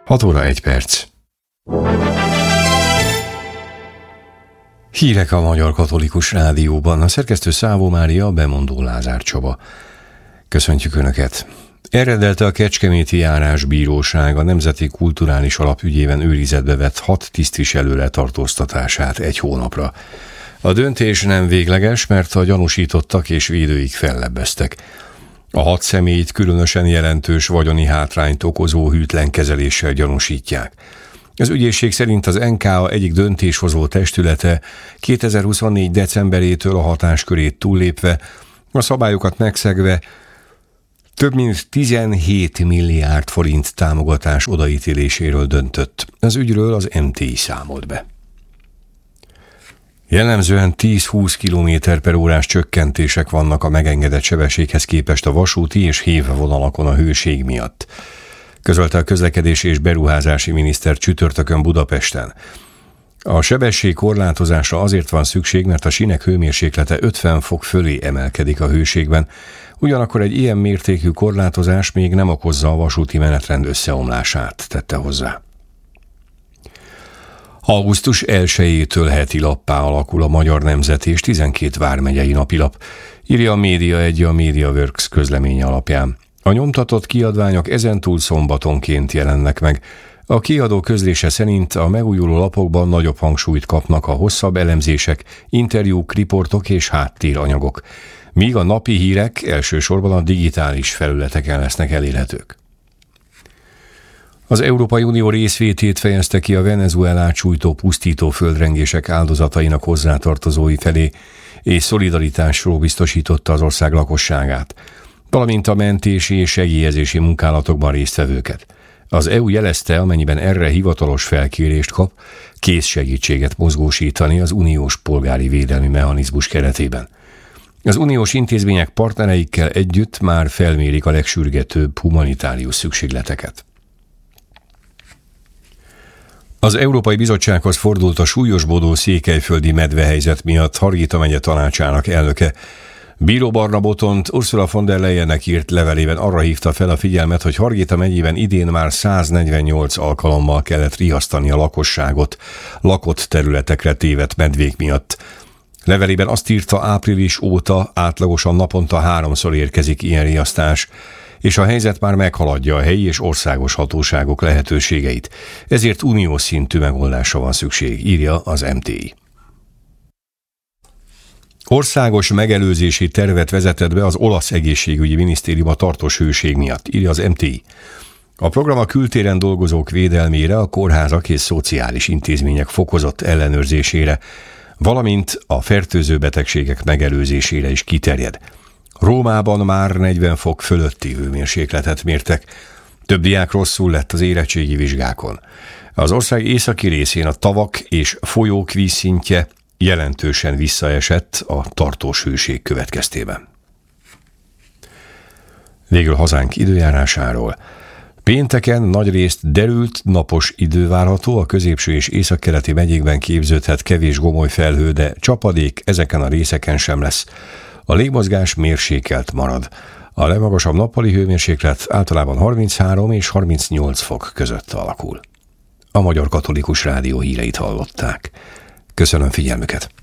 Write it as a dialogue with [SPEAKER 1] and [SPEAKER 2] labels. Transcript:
[SPEAKER 1] 6 óra 1 perc. Hírek a Magyar Katolikus Rádióban. A szerkesztő Szávó Mária, a bemondó Lázár Csaba. Köszöntjük Önöket! Elrendelte a Kecskeméti Járásbíróság a Nemzeti Kulturális Alap ügyében őrizetbe vett 6 tisztviselő letartóztatását 1 hónapra. A döntés nem végleges, mert a gyanúsítottak és védőik fellebbeztek. A 6 személyt különösen jelentős vagyoni hátrányt okozó hűtlen kezeléssel gyanúsítják. Az ügyészség szerint az NKA egyik döntéshozó testülete 2024. decemberétől a hatáskörét túllépve, a szabályokat megszegve több mint 17 milliárd forint támogatás odaítéléséről döntött. Az ügyről az MTI számolt be. Jellemzően 10-20 km/órás csökkentések vannak a megengedett sebességhez képest a vasúti és hévvonalakon a hőség miatt, közölte a közlekedési és beruházási miniszter csütörtökön Budapesten. A sebesség korlátozásra azért van szükség, mert a sínek hőmérséklete 50 fok fölé emelkedik a hőségben, ugyanakkor egy ilyen mértékű korlátozás még nem okozza a vasúti menetrend összeomlását, tette hozzá. Augusztus 1-től heti lappá alakul a Magyar Nemzet és 12 vármegyei napilap, írja a Média1 a MediaWorks közleménye alapján. A nyomtatott kiadványok ezentúl szombatonként jelennek meg. A kiadó közlése szerint a megújuló lapokban nagyobb hangsúlyt kapnak a hosszabb elemzések, interjúk, riportok és háttéranyagok, míg a napi hírek elsősorban a digitális felületeken lesznek elérhetők. Az Európai Unió részvétét fejezte ki a Venezuelát sújtó pusztító földrengések áldozatainak hozzátartozói felé, és szolidaritásról biztosította az ország lakosságát, valamint a mentési és segélyezési munkálatokban résztvevőket. Az EU jelezte, amennyiben erre hivatalos felkérést kap, kész segítséget mozgósítani az uniós polgári védelmi mechanizmus keretében. Az uniós intézmények partnereikkel együtt már felmérik a legsürgetőbb humanitárius szükségleteket. Az Európai Bizottsághoz fordult a súlyosbodó székelyföldi medvehelyzet miatt Hargita megye tanácsának elnöke. Bíró Barna Botont Ursula von der Leyennek írt levelében arra hívta fel a figyelmet, hogy Hargita megyében idén már 148 alkalommal kellett riasztani a lakosságot lakott területekre tévedt medvék miatt. Levelében azt írta, április óta átlagosan naponta 3-szor érkezik ilyen riasztás, és a helyzet már meghaladja a helyi és országos hatóságok lehetőségeit. Ezért uniós szintű megoldásra van szükség, írja az MTI. Országos megelőzési tervet vezetett be az olasz egészségügyi minisztérium a tartós hőség miatt, írja az MTI. A program a kültéren dolgozók védelmére, a kórházak és szociális intézmények fokozott ellenőrzésére, valamint a fertőző betegségek megelőzésére is kiterjed. Rómában már 40 fok fölötti hőmérsékletet mértek. Több diák rosszul lett az érettségi vizsgákon. Az ország északi részén a tavak és folyók vízszintje jelentősen visszaesett a tartós hőség következtében. Végül hazánk időjárásáról. Pénteken nagyrészt derült, napos idő várható, a középső és északkeleti megyékben képződhet kevés gomoly felhő, de csapadék ezeken a részeken sem lesz. A légmozgás mérsékelt marad. A legmagasabb nappali hőmérséklet általában 33 és 38 fok között alakul. A Magyar Katolikus Rádió híreit hallották. Köszönöm figyelmüket!